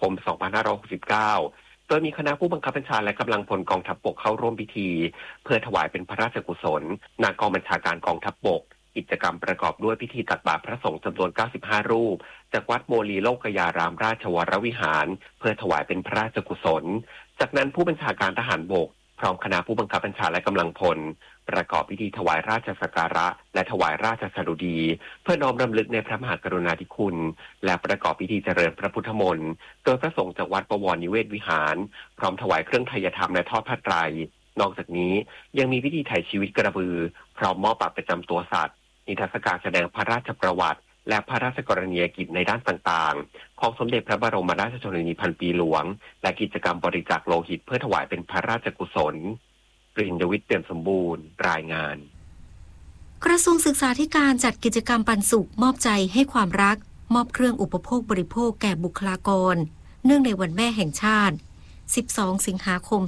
คม 2569 โดยมีคณะผู้บังคับบัญชาและกำลังพลกองทัพบกเข้าร่วมพิธีเพื่อถวายเป็นพระราชกุศลณกองบัญชาการกองทัพบกกิจกรรมประกอบด้วยพิธีตักบาตรพระสงฆ์จำนวน 95 รูปจากวัดโมลีโลกยารามราชวรวิหารเพื่อถวายเป็นพระราชกุศลจากนั้นผู้บัญชาการทหารบกพร้อมคณะผู้บังคับบัญชาและกำลังพลประกอบพิธีถวายราชสักการะและถวายราชสดุดีเพื่อน้อมรำลึกในพระมหากรุณาธิคุณและประกอบพิธีเจริญพระพุทธมนต์โดยพระสงฆ์จากวัดบวรนิเวศวิหารพร้อมถวายเครื่องไทยธรรมและทอดผ้าไตรนอกจากนี้ยังมีพิธีไถ่ชีวิตกระบือพร้อมมอบบัตรประจำตัวสัตว์นิทรรศการแสดงพระราชประวัติและพระราชกรณียกิจในด้านต่างๆของสมเด็จพระบรมราชชนนีพันปีหลวงและกิจกรรมบริจาคโลหิตเพื่อถวายเป็นพระราชกุศลกฤษณวิทย์เปี่ยมสมบูรณ์รายงานกระทรวงศึกษาธิการจัดกิจกรรมปันสุขมอบใจให้ความรักมอบเครื่องอุปโภคบริโภคแก่บุคลากรเนื่องในวันแม่แห่งชาติ12 สิงหาคม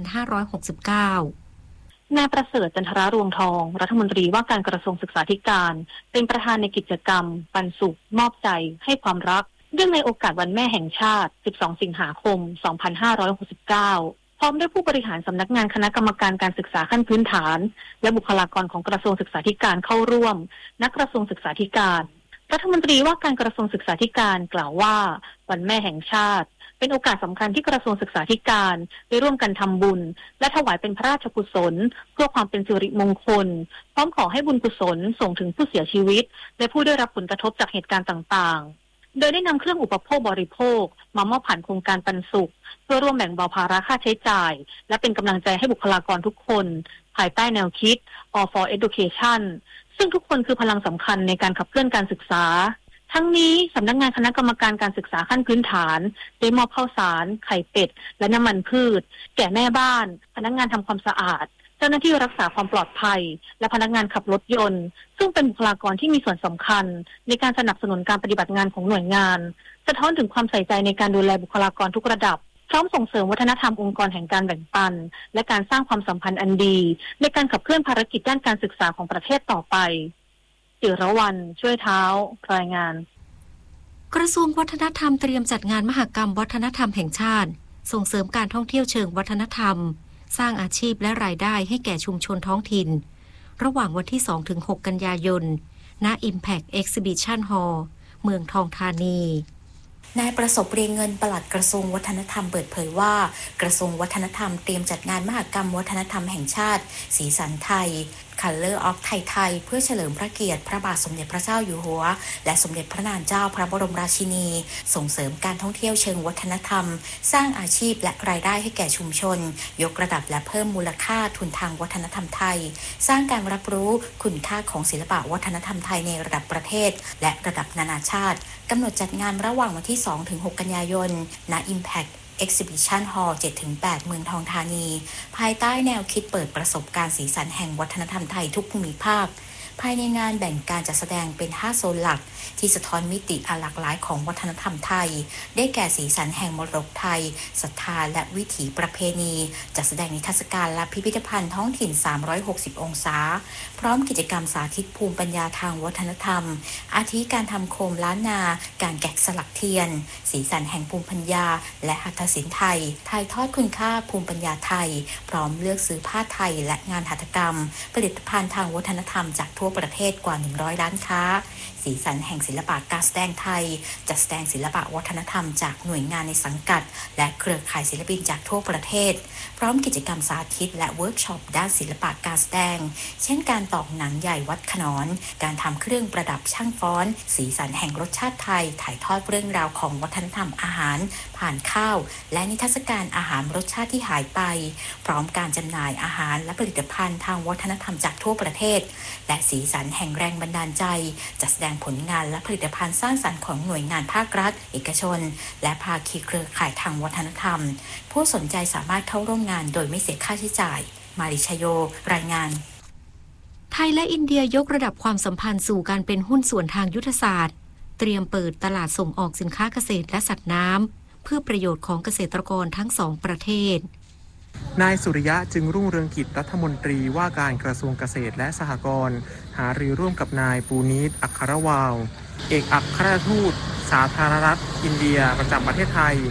2569 นายประเสริฐจันทรารวงทองรัฐมนตรีว่าการกระทรวงศึกษาธิการเป็นประธานในกิจกรรมปันสุขมอบใจให้ความรักเนื่องในโอกาสวันแม่แห่งชาติ12 สิงหาคม 2569 พร้อมด้วยผู้บริหารสำนักงานคณะกรรมการการศึกษาขั้นพื้นฐานและบุคลากรของกระทรวงศึกษาธิการเข้าร่วมณกระทรวงศึกษาธิการรัฐมนตรีว่าการกระทรวงศึกษาธิการกล่าวว่าวันแม่แห่งชาติเป็นโอกาสสำคัญที่กระทรวงศึกษาธิการได้ร่วมกันทำบุญและถวายเป็นพระราชกุศลเพื่อความเป็นสิริมงคลพร้อมขอให้บุญกุศลส่งถึงผู้เสียชีวิตและผู้ได้รับผลกระทบจากเหตุการณ์ต่างๆโดยได้นำเครื่องอุปโภคบริโภคมามอบผ่านโครงการปันสุขเพื่อร่วมแบ่งเบาภาระค่าใช้จ่ายและเป็นกำลังใจให้บุคลากรทุกคนภายใต้แนวคิด All for Education ซึ่งทุกคนคือพลังสำคัญในการขับเคลื่อนการศึกษาทั้งนี้สำนักงานคณะกรรมการการศึกษาขั้นพื้นฐานได้มอบข้าวสารไข่เป็ดและน้ำมันพืชแก่แม่บ้านพนักงานทำความสะอาดเจ้าหน้าที่รักษาความปลอดภัยและพนักงานขับรถยนต์ซึ่งเป็นบุคลากรที่มีส่วนสำคัญในการสนับสนุนการปฏิบัติงานของหน่วยงานสะท้อนถึงความใส่ใจในการดูแลบุคลากรทุกระดับพร้อมส่งเสริมวัฒนธรรมองค์กรแห่งการแบ่งปันและการสร้างความสัมพันธ์อันดีในการขับเคลื่อนภารกิจด้านการศึกษาของประเทศต่อไปจิรวรรณช่วยเท้ารายงานกระทรวงวัฒนธรรมเตรียมจัดงานมหกรรมวัฒนธรรมแห่งชาติส่งเสริมการท่องเที่ยวเชิงวัฒนธรรมสร้างอาชีพและรายได้ให้แก่ชุมชนท้องถิ่นระหว่างวันที่ 2-6 กันยายนณ Impact Exhibition Hall เมืองทองธานีนายประสบเรียงเงินปลัดกระทรวงวัฒนธรรมเปิดเผยว่ากระทรวงวัฒนธรรมเตรียมจัดงานมหกรรมวัฒนธรรมแห่งชาติสีสันไทย Color of ไทยเพื่อเฉลิมพระเกียรติพระบาทสมเด็จพระเจ้าอยู่หัวและสมเด็จพระนางเจ้าพระบรมราชินีส่งเสริมการท่องเที่ยวเชิงวัฒนธรรมสร้างอาชีพและรายได้ให้แก่ชุมชนยกระดับและเพิ่มมูลค่าทุนทางวัฒนธรรมไทยสร้างการรับรู้คุณค่าของศิลปะวัฒนธรรมไทยในระดับประเทศและระดับนานาชาติกำหนดจัดงานระหว่างวันที่ 2-6 กันยายนณ Impact Exhibition Hall 7-8 เมืองทองธานีภายใต้แนวคิดเปิดประสบการณ์สีสันแห่งวัฒนธรรมไทยทุกภูมิภาคภายในงานแบ่งการจัดแสดงเป็น 5 โซนหลักที่สะท้อนมิติอันหลากหลายของวัฒนธรรมไทยได้แก่สีสันแห่งมรดกไทยศรัทธาและวิถีประเพณีจัดแสดงนิทรรศการและพิพิธภัณฑ์ท้องถิ่น360องศาพร้อมกิจกรรมสาธิตภูมิปัญญาทางวัฒนธรรมอาทิการทำโคมล้านนาการแกะสลักเทียนสีสันแห่งภูมิปัญญาและหัตถศิลป์ไทยถ่ายทอดคุณค่าภูมิปัญญาไทยพร้อมเลือกซื้อผ้าไทยและงานหัตถกรรมผลิตภัณฑ์ทางวัฒนธรรมจากทั่วประเทศกว่า100ร้านค้าสีสันแห่งศิลปะการแสดงไทยจัดแสดงศิลปะวัฒนธรรมจากหน่วยงานในสังกัดและเครือข่ายศิลปินจากทั่วประเทศพร้อมกิจกรรมสาธิตและเวิร์กช็อปด้านศิลปะการแสดงเช่นการตอกหนังใหญ่วัดขนอนการทำเครื่องประดับช่างฟ้อนสีสันแห่งรสชาติไทยถ่ายทอดเรื่องราวของวัฒนธรรมอาหารผ่านข้าวและนิทรรศการอาหารรสชาติที่หายไปพร้อมการจำหน่ายอาหารและผลิตภัณฑ์ทางวัฒนธรรมจากทั่วประเทศและสีสันแห่งแรงบันดาลใจจัดแสดงผลงานและผลิตภัณฑ์สร้างสรรค์ของหน่วยงานภาครัฐเอกชนและภาคีเครือข่ายทางวัฒนธรรมผู้สนใจสามารถเข้าร่วมงานโดยไม่เสียค่าใช้จ่ายมาริชโยรายงานไทยและอินเดียยกระดับความสัมพันธ์สู่การเป็นหุ้นส่วนทางยุทธศาสตร์เตรียมเปิดตลาดส่งออกสินค้าเกษตรและสัตว์น้ำเพื่อประโยชน์ของเกษตรกรทั้งสองประเทศนายสุริยะจึงรุ่งเรืองกิจรัฐมนตรีว่าการกระทรวงเกษตรและสหกรณ์หารือร่วมกับนายปูนีตอัครวาลเอกอัครราชทูตสาธารณรัฐอินเดียประจำประเทศไทย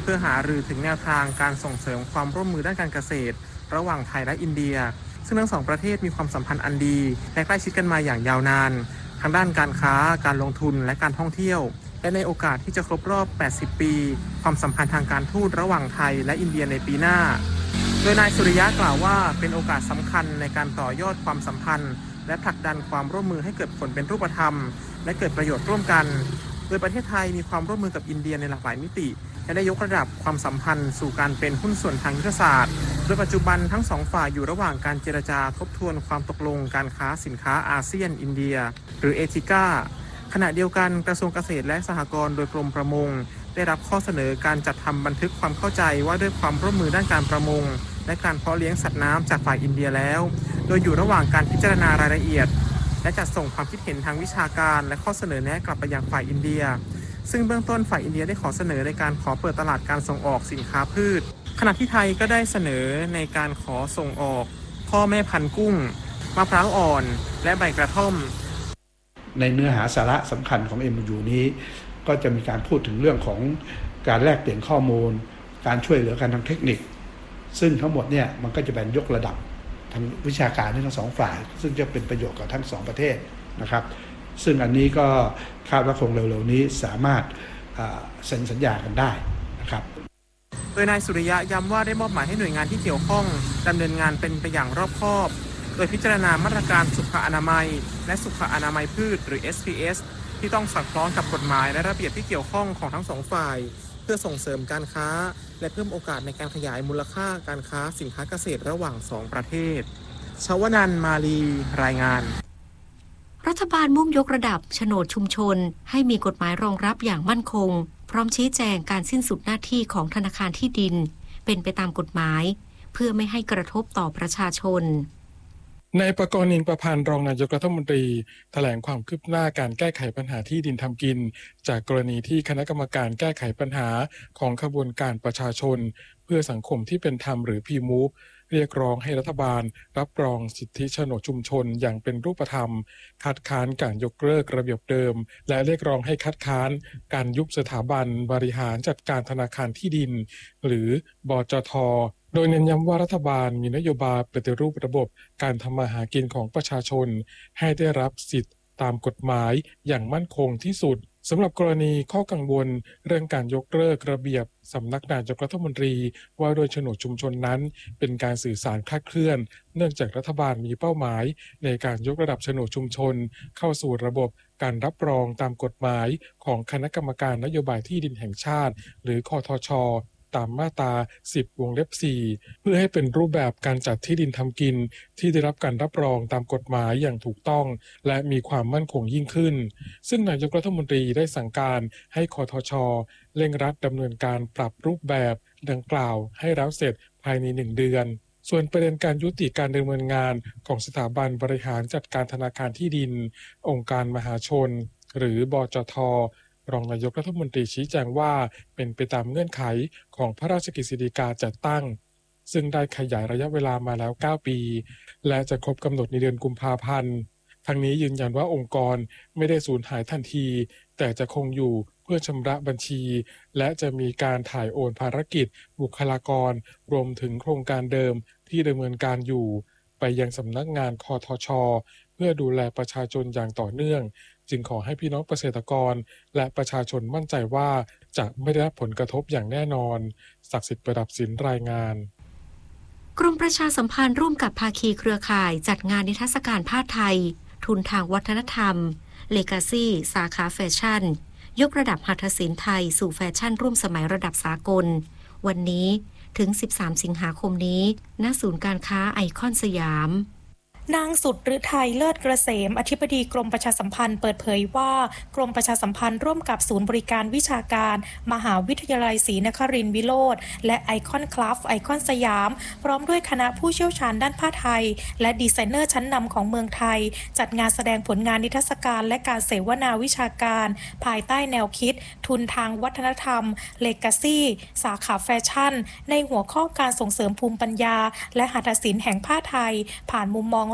พื่อหารือถึงแนวทางการส่งเสริมความร่วมมือด้านการเกษตรระหว่างไทยและอินเดียซึ่งทั้งสองประเทศมีความสัมพันธ์อันดีและใกล้ชิดกันมาอย่างยาวนานทั้งด้านการค้าการลงทุนและการท่องเที่ยวและในโอกาสที่จะครบรอบ 80 ปีความสัมพันธ์ทางการทูตระหว่างไทยและอินเดียในปีหน้าโดยนายสุริยะกล่าวว่าเป็นโอกาสสำคัญในการต่อยอดความสัมพันธ์และผลักดันความร่วมมือให้เกิดผลเป็นรูปธรรมและเกิดประโยชน์ร่วมกันโดยประเทศไทยมีความร่วมมือกับอินเดียในหลากหลายมิติและได้ยกระดับความสัมพันธ์สู่การเป็นหุ้นส่วนทางยุทธศาสตร์โดยปัจจุบันทั้งสองฝ่ายอยู่ระหว่างการเจรจาทบทวนความตกลงการค้าสินค้าอาเซียนอินเดียหรือเอทิก้าขณะเดียวกันกระทรวงเกษตรและสหกรณ์โดยกรมประมงได้รับข้อเสนอการจัดทำบันทึกความเข้าใจว่าด้วยความร่วมมือด้านการประมงและการเพาะเลี้ยงสัตว์น้ำจากฝ่ายอินเดียแล้วโดยอยู่ระหว่างการพิจารณารายละเอียดและจัดส่งความคิดเห็นทางวิชาการและข้อเสนอแนะกลับไปยังฝ่ายอินเดียซึ่งเบื้องต้นฝ่ายอินเดียได้ขอเสนอในการขอเปิดตลาดการส่งออกสินค้าพืชขณะที่ไทยก็ได้เสนอในการขอส่งออกพ่อแม่พันธุ์กุ้งมะพร้าวอ่อนและใบกระท่อมในเนื้อหาสาระสำคัญของ MOU นี้ก็จะมีการพูดถึงเรื่องของการแลกเปลี่ยนข้อมูลการช่วยเหลือกันทางเทคนิคซึ่งทั้งหมดเนี่ยมันก็จะเป็นยกระดับทางวิชาการทั้งสองฝ่ายซึ่งจะเป็นประโยชน์กับทั้งสองประเทศนะครับซึ่งอันนี้ก็คาดว่าคงเร็วๆนี้สามารถเซ็นสัญญากันได้นะครับโดยนายสุริยะย้ำว่าได้มอบหมายให้หน่วยงานที่เกี่ยวข้องดำเนินงานเป็นไปอย่างรอบคอบโดยพิจารณามาตรการสุขอนามัยและสุขอนามัยพืชหรือ SPS ที่ต้องสอดคล้องกับกฎหมายและระเบียบที่เกี่ยวข้องของทั้งสองฝ่ายเพื่อส่งเสริมการค้าและเพิ่มโอกาสในการขยายมูลค่าการค้าสินค้าเกษตรระหว่าง2ประเทศชวนันท์มาลีรายงานรัฐบาลมุ่งยกระดับโฉนดชุมชนให้มีกฎหมายรองรับอย่างมั่นคงพร้อมชี้แจงการสิ้นสุดหน้าที่ของธนาคารที่ดินเป็นไปตามกฎหมายเพื่อไม่ให้กระทบต่อประชาชนนายประกรณ์ นิงประพันธ์รองนายกรัฐมนตรีแถลงความคืบหน้าการแก้ไขปัญหาที่ดินทำกินจากกรณีที่คณะกรรมการแก้ไขปัญหาของขบวนการประชาชนเพื่อสังคมที่เป็นธรรมหรือ PMOVE เรียกร้องให้รัฐบาลรับรองสิทธิโฉนดชุมชนอย่างเป็นรูปธรรมคัดค้านการยกเลิกระเบียบเดิมและเรียกร้องให้คัดค้านการยุบสถาบันบริหารจัดการธนาคารที่ดินหรือบจท.โดยเน้นย้ำว่ารัฐบาลมีนโยบายปฏิรูประบบการทำมาหากินของประชาชนให้ได้รับสิทธิตามกฎหมายอย่างมั่นคงที่สุดสำหรับกรณีข้อกังวลเรื่องการยกเลิกระเบียบสำนักนายกรัฐมนตรีว่าโดยโฉนดชุมชนนั้นเป็นการสื่อสารคลาดเคลื่อนเนื่องจากรัฐบาลมีเป้าหมายในการยกระดับโฉนดชุมชนเข้าสู่ระบบการรับรองตามกฎหมายของคณะกรรมการนโยบายที่ดินแห่งชาติหรือคทช.ตามมาตรา 10 วงเล็บ 4 เพื่อให้เป็นรูปแบบการจัดที่ดินทำกินที่ได้รับการรับรองตามกฎหมายอย่างถูกต้องและมีความมั่นคงยิ่งขึ้นซึ่งนายกรัฐมนตรีได้สั่งการให้คทช.เร่งรัดดำเนินการปรับรูปแบบดังกล่าวให้แล้วเสร็จภายใน1 เดือนส่วนประเด็นการยุติการดำเนินงานของสถาบันบริหารจัดการธนาคารที่ดินองค์การมหาชนหรือบจท.รองนายกรัฐมนตรีชี้แจงว่าเป็นไปตามเงื่อนไขของพระราชกฤษฎีกาจัดตั้งซึ่งได้ขยายระยะเวลามาแล้ว9 ปีและจะครบกำหนดในเดือนกุมภาพันธ์ทั้งนี้ยืนยันว่าองค์กรไม่ได้สูญหายทันทีแต่จะคงอยู่เพื่อชำระบัญชีและจะมีการถ่ายโอนภารกิจบุคลากรรวมถึงโครงการเดิมที่ดำเนินการอยู่ไปยังสำนักงานคทช.เพื่อดูแลประชาชนอย่างต่อเนื่องจึงขอให้พี่น้องเกษตรกรและประชาชนมั่นใจว่าจะไม่ได้รับผลกระทบอย่างแน่นอนศักดิ์สิทธิ์ประดับศิลป์รายงานกรมประชาสัมพันธ์ร่วมกับภาคีเครือข่ายจัดงานนิทรรศการผ้าไทยทุนทางวัฒนธรรม Legacy สาขาแฟชั่นยกระดับหัตถศิลป์ไทยสู่แฟชั่นร่วมสมัยระดับสากลวันนี้ถึง13 สิงหาคมนี้ณศูนย์การค้าไอคอนสยามนางสุดฤทัยเลิศเกษมอธิบดีกรมประชาสัมพันธ์เปิดเผยว่ากรมประชาสัมพันธ์ร่วมกับศูนย์บริการวิชาการมหาวิทยาลัยศรีนครินทร์วิโรจน์และไอคอนคลับไอคอนสยามพร้อมด้วยคณะผู้เชี่ยวชาญด้านผ้าไทยและดีไซเนอร์ชั้นนำของเมืองไทยจัดงานแสดงผลงานนิทรรศการและการเสวนาวิชาการภายใต้แนวคิดทุนทางวัฒนธรรม Legacy สาขาแฟชั่นในหัวข้อการส่งเสริมภูมิปัญญาและหัตถศิลป์แห่งผ้าไทยผ่านมุมมอง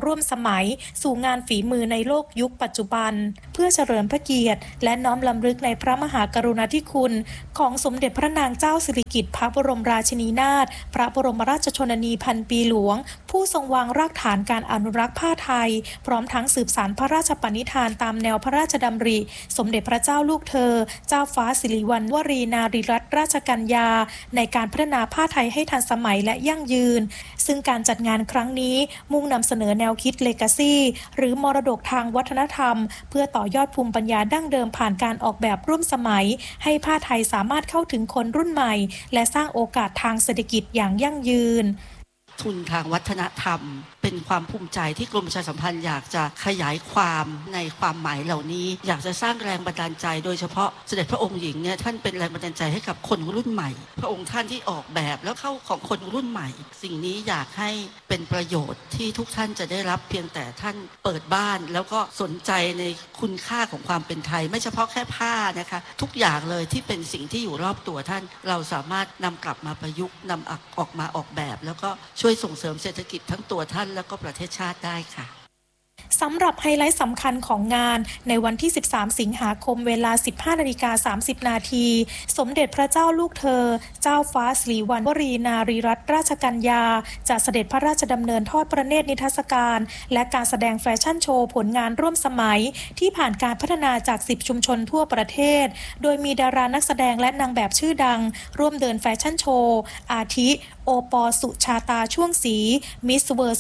ร่วมสมัยสู่งานฝีมือในโลกยุคปัจจุบันเพื่อเฉลิมพระเกียรติและน้อมรำลึกในพระมหากรุณาธิคุณของสมเด็จพระนางเจ้าสิริกิติ์พระบรมราชินีนาถพระบรมราชชนนีพันปีหลวงผู้ทรงวางรากฐานการอนุรักษ์ผ้าไทยพร้อมทั้งสืบสานพระราชปณิธานตามแนวพระราชดำริสมเด็จพระเจ้าลูกเธอเจ้าฟ้าสิริวัณวรีนารีรัตนราชกัญญาในการพัฒนาผ้าไทยให้ทันสมัยและยั่งยืนซึ่งการจัดงานครั้งนี้มุ่งนำเสนอแนวคิด Legacy หรือมรดกทางวัฒนธรรมเพื่อต่อยอดภูมิปัญญาดั้งเดิมผ่านการออกแบบร่วมสมัยให้ผ้าไทยสามารถเข้าถึงคนรุ่นใหม่และสร้างโอกาสทางเศรษฐกิจอย่างยั่งยืนทุนทางวัฒนธรรมเป็นความภูมิใจที่กรมประชาสัมพันธ์อยากจะขยายความในความหมายเหล่านี้อยากจะสร้างแรงบันดาลใจโดยเฉพาะเสด็จพระองค์หญิงเนี่ยท่านเป็นแรงบันดาลใจให้กับคนรุ่นใหม่พระองค์ท่านที่ออกแบบแล้วเข้าของคนรุ่นใหม่สิ่งนี้อยากให้เป็นประโยชน์ที่ทุกท่านจะได้รับเพียงแต่ท่านเปิดบ้านแล้วก็สนใจในคุณค่าของความเป็นไทยไม่เฉพาะแค่ผ้านะคะทุกอย่างเลยที่เป็นสิ่งที่อยู่รอบตัวท่านเราสามารถนำกลับมาประยุกต์นำออกมาออกแบบแล้วก็ช่วยส่งเสริมเศรษฐกิจทั้งตัวท่านแล้วก็ประเทศชาติได้ค่ะสำหรับไฮไลท์สำคัญของงานในวันที่13สิงหาคมเวลา 15:30 น.สมเด็จพระเจ้าลูกเธอเจ้าฟ้าสิริวัณวรีนารีรัตนราชกัญญาจะเสด็จพระราชดำเนินทอดพระเนตรนิทรรศการและการแสดงแฟชั่นโชว์ผลงานร่วมสมัยที่ผ่านการพัฒนาจาก10ชุมชนทั่วประเทศโดยมีดารานักแสดงและนางแบบชื่อดังร่วมเดินแฟชั่นโชว์อาทิโอปอสุชาตาช่วงศรีมิสเวิร์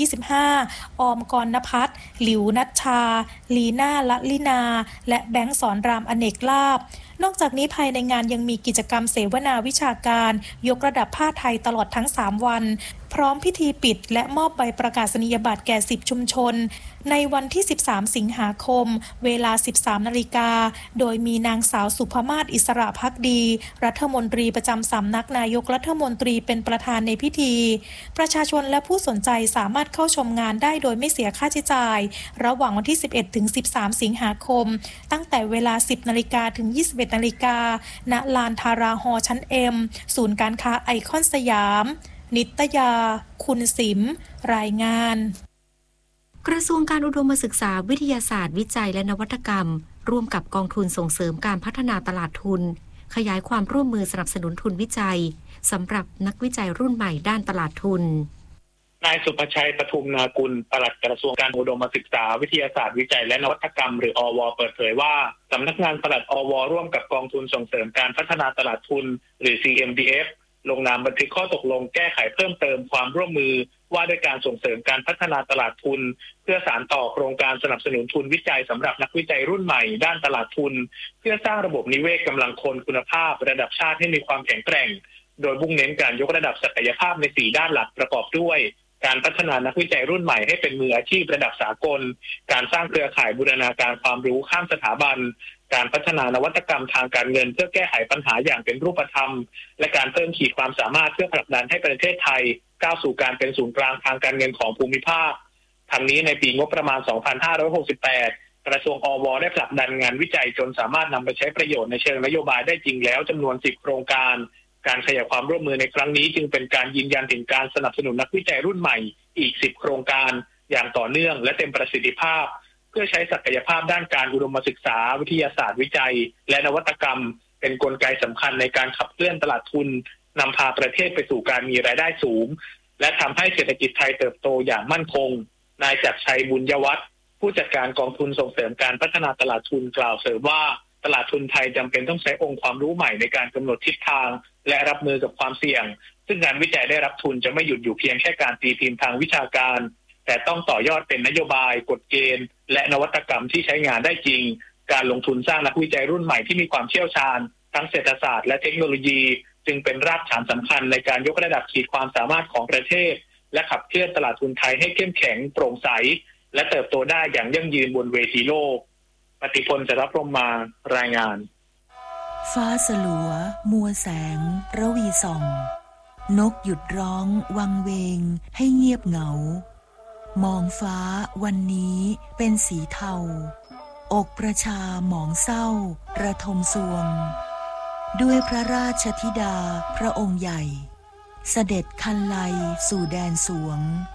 2025ออมกรณภัทรหลิวนัชชาลีน่าละลินาและแบงค์สอนรามอเนกลาภนอกจากนี้ภายในงานยังมีกิจกรรมเสวนาวิชาการยกระดับผ้าไทยตลอดทั้ง3วันพร้อมพิธีปิดและมอบใบประกาศนียบัตรแก่10ชุมชนในวันที่13สิงหาคมเวลา 13 นาฬิกาโดยมีนางสาวสุภมาศอิสระภักดีรัฐมนตรีประจำสำนักนายกรัฐมนตรีเป็นประธานในพิธีประชาชนและผู้สนใจสามารถเข้าชมงานได้โดยไม่เสียค่าใช้จ่ายระหว่างวันที่11ถึง13สิงหาคมตั้งแต่เวลา 10 นาฬิกาถึง 21 นาฬิกาณลานทาราฮอลล์ชั้น M ศูนย์การค้าไอคอนสยามนิตยาคุณสิมรายงานกระทรวงการอุดมศึกษาวิทยาศาสตร์วิจัยและนวัตกรรมร่วมกับกองทุนส่งเสริมการพัฒนาตลาดทุนขยายความร่วมมือสนับสนุนทุนวิจัยสำหรับนักวิจัยรุ่นใหม่ด้านตลาดทุนนายสุภชัยปทุมนากุลปลัดกระทรวงการอุดมศึกษาวิทยาศาสตร์วิจัยและนวัตกรรมหรืออว.เปิดเผยว่าสำนักงานปลัดอว.ร่วมกับกองทุนส่งเสริมการพัฒนาตลาดทุนหรือ CMDFลงนามบันทึกข้อตกลงแก้ไขเพิ่มเติมความร่วมมือว่าด้วยการส่งเสริมการพัฒนาตลาดทุนเพื่อสานต่อโครงการสนับสนุนทุนวิจัยสำหรับนักวิจัยรุ่นใหม่ด้านตลาดทุนเพื่อสร้างระบบนิเวศกำลังคนคุณภาพระดับชาติให้มีความแข็งแกร่งโดยมุ่งเน้นการยกระดับศักยภาพใน4ด้านหลักประกอบด้วยการพัฒนานักวิจัยรุ่นใหม่ให้เป็นมืออาชีพระดับสากลการสร้างเครือข่ายบูรณาการความรู้ข้ามสถาบันการพัฒนานวัตกรรมทางการเงินเพื่อแก้ไขปัญหาอย่างเป็นรูปธรรมและการเพิ่มขีดความสามารถเพื่อผลักดันให้ประเทศไทยก้าวสู่การเป็นศูนย์กลางทางการเงินของภูมิภาคทั้งนี้ในปีงบประมาณ 2568 กระทรวงอว.ได้ผลักดันงานวิจัยจนสามารถนำไปใช้ประโยชน์ในเชิงนโยบายได้จริงแล้วจำนวน10โครงการการขยายความร่วมมือในครั้งนี้จึงเป็นการยืนยันถึงการสนับสนุนนักวิจัยรุ่นใหม่อีก10โครงการอย่างต่อเนื่องและเต็มประสิทธิภาพเพื่อใช้ศักยภาพด้านการอุดมศึกษาวิทยาศาสตร์วิจัยและนวัตกรรมเป็นกลไกสำคัญในการขับเคลื่อนตลาดทุนนำพาประเทศไปสู่การมีรายได้สูงและทำให้เศรษฐกิจไทยเติบโตอย่างมั่นคงนายจักรชัยบุญยวัฒน์ผู้จัดการกองทุนส่งเสริมการพัฒนาตลาดทุนกล่าวเสริมว่าตลาดทุนไทยจำเป็นต้องใช้องค์ความรู้ใหม่ในการกำหนดทิศทางและรับมือกับความเสี่ยงซึ่งงานวิจัยได้รับทุนจะไม่หยุดอยู่เพียงแค่การตีพิมพ์ทางวิชาการแต่ต้องต่อยอดเป็นนโยบายกฎเกณฑ์และนวัตกรรมที่ใช้งานได้จริงการลงทุนสร้างนักวิจัยรุ่นใหม่ที่มีความเชี่ยวชาญทั้งเศรษฐศาสตร์และเทคโนโลยีจึงเป็นรากฐานสำคัญในการยกระดับขีดความสามารถของประเทศและขับเคลื่อนตลาดทุนไทยให้เข้มแข็งโปร่งใสและเติบโตได้อย่างยั่งยืนบนเวทีโลกปฏิพลจะรับพรหมมารายงานฟ้าสลัวมัวแสงระวีส่องนกหยุดร้องวังเวงให้เงียบเหงามองฟ้าวันนี้เป็นสีเทาอกประชาหมองเศร้าระทมสวงด้วยพระราชธิดาพระองค์ใหญ่เสด็จคันไลสู่แดนสวง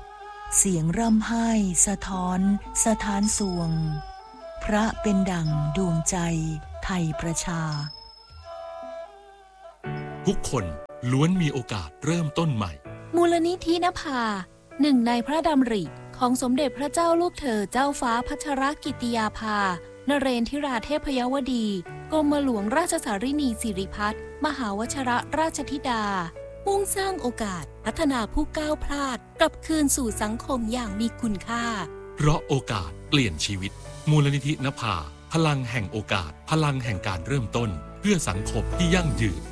เสียงร่ำไห้สะท้อนสถานสวงพระเป็นดั่งดวงใจไทยประชาทุกคนล้วนมีโอกาสเริ่มต้นใหม่มูลนิธินภาหนึ่งในพระดำริของสมเด็จพระเจ้าลูกเธอเจ้าฟ้าพัชรกิติยาภานเรนทิราเทพยวดีกรมหลวงราชสารินีสิริพัฒน์มหาวชิรราชธิดามุ่งสร้างโอกาสพัฒนาผู้ก้าวพลาดกลับคืนสู่สังคมอย่างมีคุณค่าเพราะโอกาสเปลี่ยนชีวิตมูลนิธินภาพลังแห่งโอกาสพลังแห่งการเริ่มต้นเพื่อสังคมที่ยั่งยืน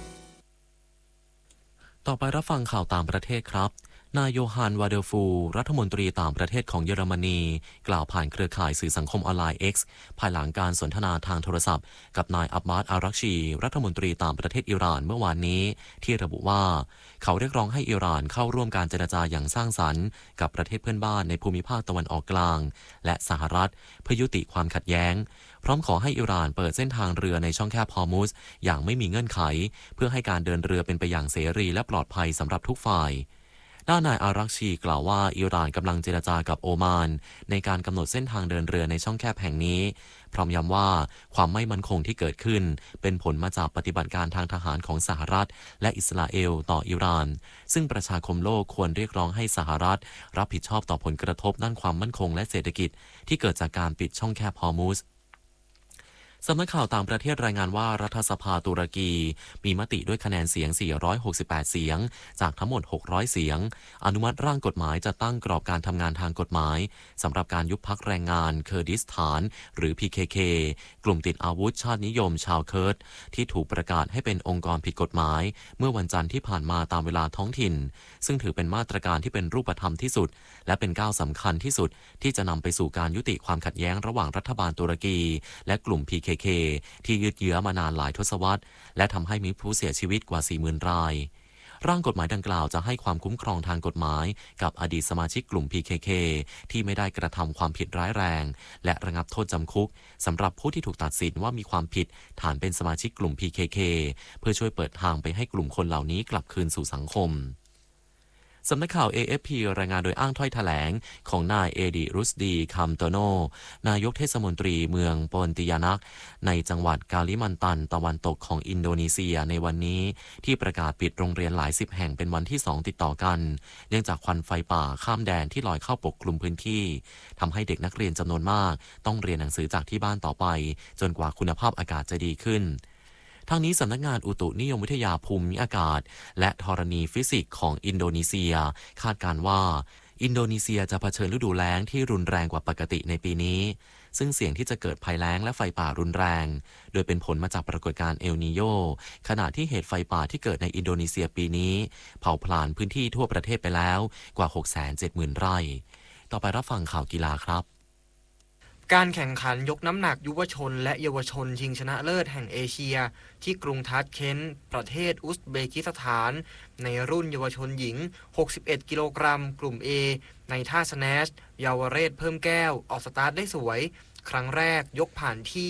ต่อไปรับฟังข่าวต่างประเทศครับนายโยฮัน วาเดอร์ฟูรัฐมนตรีต่างประเทศของเยอรมนีกล่าวผ่านเครือข่ายสื่อสังคมออนไลน์ X ภายหลังการสนทนาทางโทรศัพท์กับนายอับบาส อารักชีรัฐมนตรีต่างประเทศอิหร่านเมื่อวานนี้ที่ระบุว่าเขาเรียกร้องให้อิหร่านเข้าร่วมการเจรจาอย่างสร้างสรรค์กับประเทศเพื่อนบ้านในภูมิภาคตะวันออกกลางและสหรัฐเพื่อยุติความขัดแย้งพร้อมขอให้อิหร่านเปิดเส้นทางเรือในช่องแคบฮอร์มุซอย่างไม่มีเงื่อนไขเพื่อให้การเดินเรือเป็นไปอย่างเสรีและปลอดภัยสำหรับทุกฝ่ายด้านนายอารักชีกล่าวว่าอิหร่านกำลังเจรจากับโอมานในการกำหนดเส้นทางเดินเรือในช่องแคบแห่งนี้พร้อมย้ำว่าความไม่มั่นคงที่เกิดขึ้นเป็นผลมาจากปฏิบัติการทางทหารของสหรัฐและอิสราเอลต่ออิหร่านซึ่งประชาคมโลกควรเรียกร้องให้สหรัฐรับผิดชอบต่อผลกระทบด้านความมั่นคงและเศรษฐกิจที่เกิดจากการปิดช่องแคบฮอร์มุซสำนักข่าวต่างประเทศรายงานว่ารัฐสภาตุรกีมีมติด้วยคะแนนเสียง468เสียงจากทั้งหมด600เสียงอนุมัติร่างกฎหมายจะตั้งกรอบการทำงานทางกฎหมายสำหรับการยุบพรรคแรงงานเคอร์ดิสถานหรือ PKK กลุ่มติดอาวุธชาตินิยมชาวเคิร์ดที่ถูกประกาศให้เป็นองค์กรผิดกฎหมายเมื่อวันจันทร์ที่ผ่านมาตามเวลาท้องถิ่นซึ่งถือเป็นมาตรการที่เป็นรูปธรรมที่สุดและเป็นก้าวสำคัญที่สุดที่จะนำไปสู่การยุติความขัดแย้งระหว่างรัฐบาลตุรกีและกลุ่ม PKKที่ยืดเยื้อมานานหลายทศวรรษและทำให้มีผู้เสียชีวิตกว่า 40,000 รายร่างกฎหมายดังกล่าวจะให้ความคุ้มครองทางกฎหมายกับอดีตสมาชิกกลุ่ม PKK ที่ไม่ได้กระทำความผิดร้ายแรงและระงับโทษจำคุกสำหรับผู้ที่ถูกตัดสินว่ามีความผิดฐานเป็นสมาชิกกลุ่ม PKK เพื่อช่วยเปิดทางไปให้กลุ่มคนเหล่านี้กลับคืนสู่สังคมสำนักข่าว AFP รายงานโดยอ้างถ้อยแถลงของนายเอดิรุสดีคัมโตโนนายกเทศมนตรีเมืองปอนติยานักในจังหวัดกาลิมันตันตะวันตกของอินโดนีเซียในวันนี้ที่ประกาศปิดโรงเรียนหลาย10แห่งเป็นวันที่2ติดต่อกันเนื่องจากควันไฟป่าข้ามแดนที่ลอยเข้าปกคลุมพื้นที่ทำให้เด็กนักเรียนจำนวนมากต้องเรียนหนังสือจากที่บ้านต่อไปจนกว่าคุณภาพอากาศจะดีขึ้นทางนี้สำนักงานอุตุนิยมวิทยาภูมิอากาศและธรณีฟิสิกส์ของอินโดนีเซียคาดการณ์ว่าอินโดนีเซียจะเผชิญฤดูแล้งที่รุนแรงกว่าปกติในปีนี้ซึ่งเสี่ยงที่จะเกิดภัยแล้งและไฟป่ารุนแรงโดยเป็นผลมาจากปรากฏการณ์เอลนีโญขณะที่เหตุไฟป่าที่เกิดในอินโดนีเซียปีนี้เผาผลาญพื้นที่ทั่วประเทศไปแล้วกว่า 670,000 ไร่ต่อไปรับฟังข่าวกีฬาครับการแข่งขันยกน้ำหนักยุวชนและเยาวชนชิงชนะเลิศแห่งเอเชียที่กรุงทัชเคนต์ประเทศอุซเบกิสถานในรุ่นเยาวชนหญิง61กิโลกรัมกลุ่ม A ในท่าสแนชเยาวเรศเพิ่มแก้วออกสตาร์ทได้สวยครั้งแรกยกผ่านที่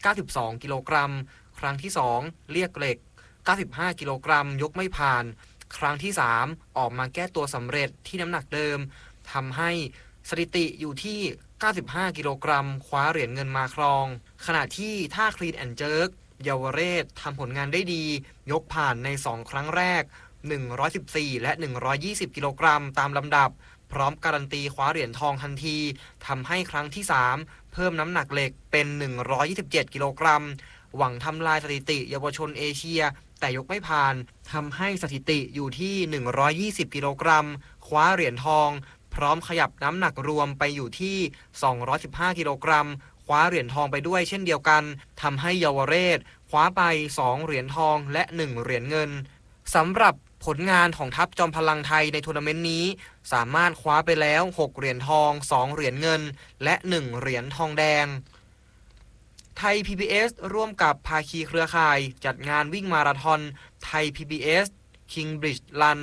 92กิโลกรัมครั้งที่2เรียกเหล็ก95กิโลกรัมยกไม่ผ่านครั้งที่3ออกมาแก้ตัวสำเร็จที่น้ำหนักเดิมทำให้สถิติอยู่ที่95กิโลกรัมคว้าเหรียญเงินมาครองขณะที่ท่าคลีนแอนด์เจิร์กเยาวเรศทำผลงานได้ดียกผ่านใน2ครั้งแรก114และ120กิโลกรัมตามลำดับพร้อมการันตีคว้าเหรียญทองทันทีทำให้ครั้งที่3เพิ่มน้ำหนักเหล็กเป็น127กิโลกรัมหวังทำลายสถิติเยาวชนเอเชียแต่ยกไม่ผ่านทำให้สถิติอยู่ที่120กิโลกรัมคว้าเหรียญทองพร้อมขยับน้ำหนักรวมไปอยู่ที่215กิโลกรัมคว้าเหรียญทองไปด้วยเช่นเดียวกันทำให้เยาวเรศคว้าไป2เหรียญทองและ1เหรียญเงินสำหรับผลงานของทัพจอมพลังไทยในทัวร์นาเมนต์นี้สามารถคว้าไปแล้ว6เหรียญทอง2เหรียญเงินและ1เหรียญทองแดงไทย PBS ร่วมกับภาคีเครือข่ายจัดงานวิ่งมาราธอนไทย PBS Kingbridge Run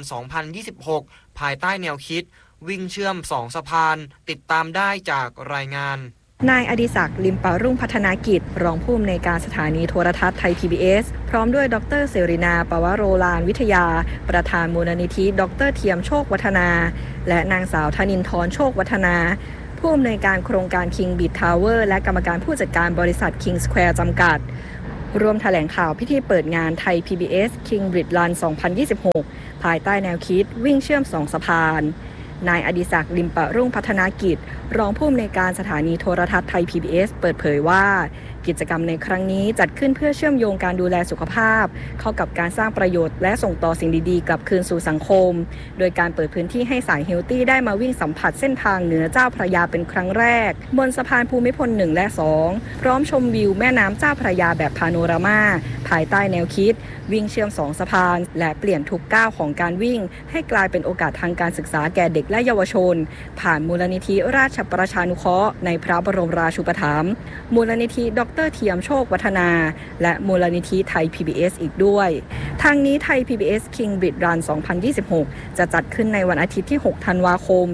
2026ภายใต้แนวคิดวิ่งเชื่อม2สะพานติดตามได้จากรายงานนายอดิศักดิ์ ลิมปารุ่งพัฒนากิจรองผู้อำนวยการสถานีโทรทัศน์ไทย PBS พร้อมด้วยดร.เสรีนาปวโรฬารวิทยาประธานมูลนิธิดร.เทียมโชควัฒนาและนางสาวธนินทร์โชควัฒนาผู้อำนวยการโครงการ King Bit Tower และกรรมการผู้จัดการบริษัท King Square จำกัดร่วมแถลงข่าวพิธีเปิดงานไทย PBS King Bit Run 2026 ภายใต้แนวคิดวิ่งเชื่อม2สะพานนายอดิศักดิ์ ลิมปารุ่งพัฒนากิจรองผู้อำนวยการสถานีโทรทัศน์ไทย PBS เปิดเผยว่ากิจกรรมในครั้งนี้จัดขึ้นเพื่อเชื่อมโยงการดูแลสุขภาพเข้ากับการสร้างประโยชน์และส่งต่อสิ่งดีๆกลับคืนสู่สังคมโดยการเปิดพื้นที่ให้สายเฮลตี้ได้มาวิ่งสัมผัสเส้นทางเหนือเจ้าพระยาเป็นครั้งแรกบนสะพานภูมิพล1และ2พร้อมชมวิวแม่น้ำเจ้าพระยาแบบพาโนรามาภายใต้แนวคิดวิ่งเชื่อม2สะพานและเปลี่ยนทุกก้าวของการวิ่งให้กลายเป็นโอกาสทางการศึกษาแก่เด็กและเยาวชนผ่านมูลนิธิราชประชานุเคราะห์ในพระบรมราชูปถัมภ์มูลนิธิดร.เทียมโชควัฒนาและมูลนิธิไทย PBS อีกด้วยทางนี้ไทย PBS King Bit Run 2026 จะจัดขึ้นในวันอาทิตย์ที่ 6 ธันวาคม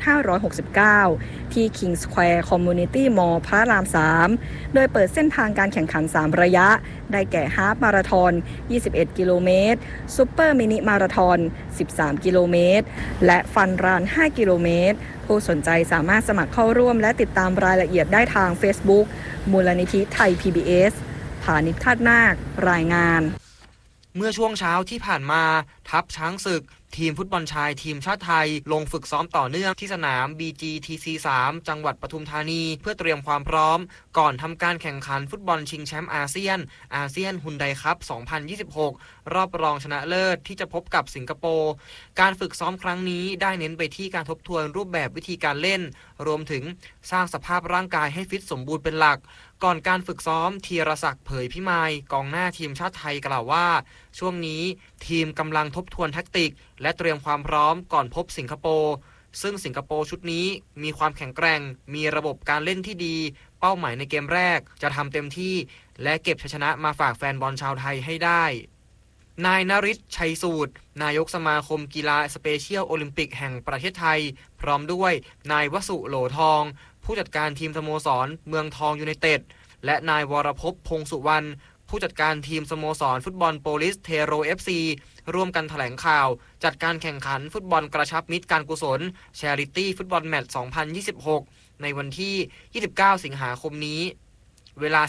2569 ที่ King Square Community Mall พระราม 3 โดยเปิดเส้นทางการแข่งขัน 3 ระยะได้แก่ฮาล์ฟมาราธอน21 กิโลเมตรซุปเปอร์มินิมาราธอน13 กิโลเมตรและฟันรัน5 กิโลเมตรผู้สนใจสามารถสมัครเข้าร่วมและติดตามรายละเอียดได้ทาง Facebook มูลนิธิไทย PBS ผานิช คาดนาครายงานเมื่อช่วงเช้าที่ผ่านมาทัพช้างศึกทีมฟุตบอลชายทีมชาติไทยลงฝึกซ้อมต่อเนื่องที่สนาม BGTC3 จังหวัดปทุมธานีเพื่อเตรียมความพร้อมก่อนทำการแข่งขันฟุตบอลชิงแชมป์อาเซียนฮุนไดคัพ 2026 รอบรองชนะเลิศที่จะพบกับสิงคโปร์การฝึกซ้อมครั้งนี้ได้เน้นไปที่การทบทวนรูปแบบวิธีการเล่นรวมถึงสร้างสภาพร่างกายให้ฟิตสมบูรณ์เป็นหลักก่อนการฝึกซ้อมธีรศักดิ์เผยพิมายกองหน้าทีมชาติไทยกล่าวว่าช่วงนี้ทีมกำลังทบทวนแทคติกและเตรียมความพร้อมก่อนพบสิงคโปร์ซึ่งสิงคโปร์ชุดนี้มีความแข็งแกร่งมีระบบการเล่นที่ดีเป้าหมายในเกมแรกจะทำเต็มที่และเก็บชัยชนะมาฝากแฟนบอลชาวไทยให้ได้นายนฤทธิ์ ชัยสูตรนายกสมาคมกีฬาสเปเชียลโอลิมปิกแห่งประเทศไทยพร้อมด้วยนายวสุโหลทองผู้จัดการทีมสโมสรเมืองทองยูไนเต็ดและนายวรภพ พงษ์สุวรรณผู้จัดการทีมสโมสรฟุตบอลโปลิสเทโร FC ร่วมกันแถลงข่าวจัดการแข่งขันฟุตบอลกระชับมิตรการกุศล Charity ฟุตบอลแมตช์ 2026 ในวันที่ 29 สิงหาคมนี้เวลา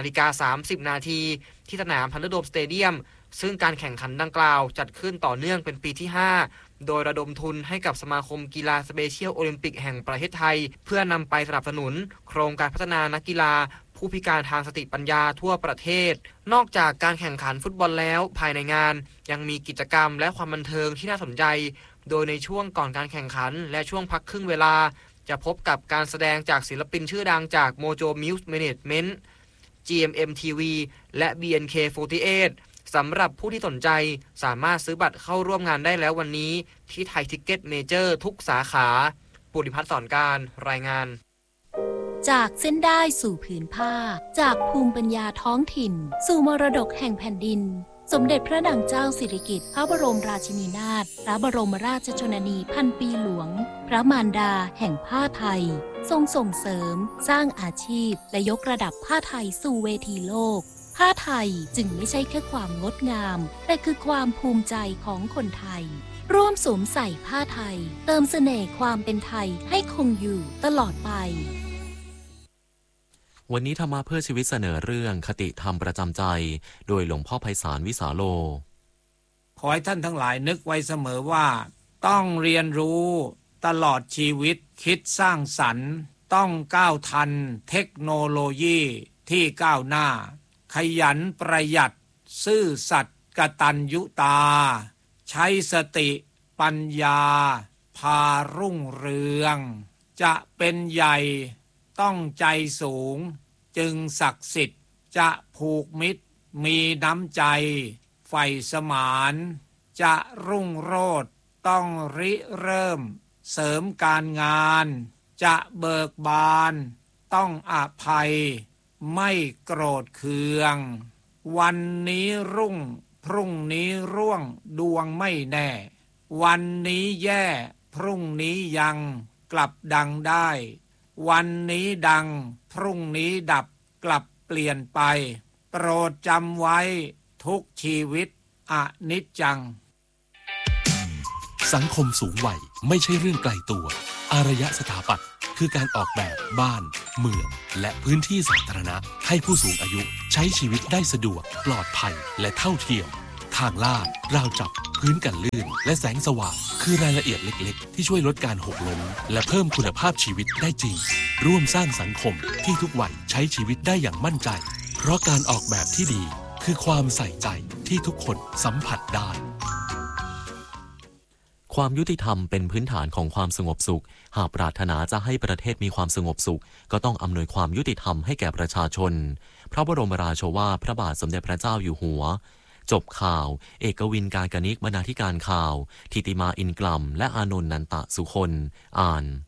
18:30 น.ที่สนามทันเดอร์โดมสเตเดียมซึ่งการแข่งขันดังกล่าวจัดขึ้นต่อเนื่องเป็นปีที่ 5 โดยระดมทุนให้กับสมาคมกีฬาสเปเชียลโอลิมปิกแห่งประเทศไทยเพื่อนำไปสนับสนุนโครงการพัฒนานักกีฬาผู้พิการทางสติปัญญาทั่วประเทศนอกจากการแข่งขันฟุตบอลแล้วภายในงานยังมีกิจกรรมและความบันเทิงที่น่าสนใจโดยในช่วงก่อนการแข่งขันและช่วงพักครึ่งเวลาจะพบกับการแสดงจากศิลปินชื่อดังจาก Mojo Music Management GMM TV และ BNK48 สำหรับผู้ที่สนใจสามารถซื้อบัตรเข้าร่วมงานได้แล้ววันนี้ที่ไทยทิกเก็ตเมเจอร์ทุกสาขาปุริพัฒน์สอนการรายงานจากเส้นได้สู่ผืนผ้าจากภูมิปัญญาท้องถิ่นสู่มรดกแห่งแผ่นดินสมเด็จพระนางเจ้าสิริกิติ์พระบรมราชินีนาถพระบรมราชชนนีพันปีหลวงพระมารดาแห่งผ้าไทยทรงส่งเสริมสร้างอาชีพและยกระดับผ้าไทยสู่เวทีโลกผ้าไทยจึงไม่ใช่แค่ความงดงามแต่คือความภูมิใจของคนไทยร่วมสวมใส่ผ้าไทยเติมเสน่ห์ความเป็นไทยให้คงอยู่ตลอดไปวันนี้ธรรมะเพื่อชีวิตเสนอเรื่องคติธรรมประจำใจโดยหลวงพ่อไพศาลวิสาโลขอให้ท่านทั้งหลายนึกไว้เสมอว่าต้องเรียนรู้ตลอดชีวิตคิดสร้างสรรค์ต้องก้าวทันเทคโนโลยีที่ก้าวหน้าขยันประหยัดซื่อสัตย์กตัญญูตาใช้สติปัญญาพารุ่งเรืองจะเป็นใหญ่ต้องใจสูงจึงศักดิ์สิทธิ์จะผูกมิตรมีน้ำใจใฝ่สมานจะรุ่งโรจน์ต้องริเริ่มเสริมการงานจะเบิกบานต้องอภัยไม่โกรธเคืองวันนี้รุ่งพรุ่งนี้ร่วงดวงไม่แน่วันนี้แย่พรุ่งนี้ยังกลับดังได้วันนี้ดังพรุ่งนี้ดับกลับเปลี่ยนไปโปรดจำไว้ทุกชีวิตอนิจจังสังคมสูงวัยไม่ใช่เรื่องไกลตัวอารยสถาปัตย์คือการออกแบบบ้านเมืองและพื้นที่สาธารณะให้ผู้สูงอายุใช้ชีวิตได้สะดวกปลอดภัยและเท่าเทียมทางลาดราวจับพื้นกันลื่นและแสงสว่างคือรายละเอียดเล็กๆที่ช่วยลดการหกล้มและเพิ่มคุณภาพชีวิตได้จริงร่วมสร้างสังคมที่ทุกวัยใช้ชีวิตได้อย่างมั่นใจเพราะการออกแบบที่ดีคือความใส่ใจที่ทุกคนสัมผัสได้ความยุติธรรมเป็นพื้นฐานของความสงบสุขหากปรารถนาจะให้ประเทศมีความสงบสุขก็ต้องอำนวยความยุติธรรมให้แก่ประชาชนพระบรมราโชวาทพระบาทสมเด็จพระเจ้าอยู่หัวจบข่าวเอกวินการกนิกบรรณาธิการข่าวธิติมาอินกลัมและอานนท์นันตะสุคนอ่าน